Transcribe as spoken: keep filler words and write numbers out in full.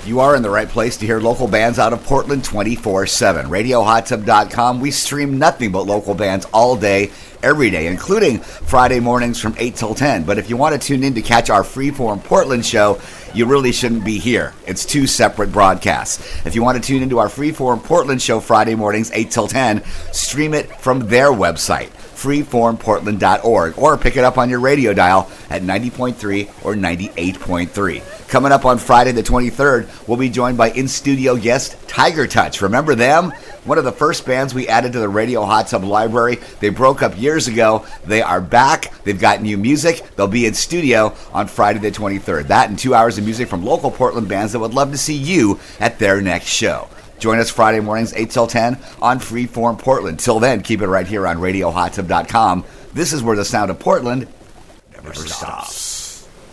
You are in the right place to hear local bands out of Portland twenty-four seven. radio hot tub dot com. We stream nothing but local bands all day, every day, including Friday mornings from eight till ten. But if you want to tune in to catch our Freeform Portland show, you really shouldn't be here. It's two separate broadcasts. If you want to tune into our Freeform Portland show Friday mornings, eight till ten, stream it from their website, freeform portland dot org, or pick it up on your radio dial at ninety point three or ninety-eight point three. Coming up on Friday the twenty-third, we'll be joined by in-studio guest Tiger Touch. Remember them? One of the first bands we added to the Radio Hot Tub library. They broke up years ago. They are back. They've got new music. They'll be in studio on Friday the twenty-third. That and two hours of music from local Portland bands that would love to see you at their next show. Join us Friday mornings, eight till ten on Freeform Portland. Till then, keep it right here on radio hot tub dot com. This is where the sound of Portland never, never stops. stops.